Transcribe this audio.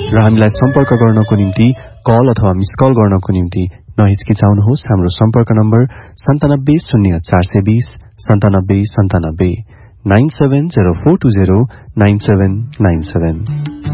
र हामीलाई सम्पर्क गर्नको निम्ति कल अथवा मिस कल गर्नको निम्ति नहिचकिचाउनुहोस्। हाम्रो सम्पर्क नम्बर 970420 9797 970420 9797।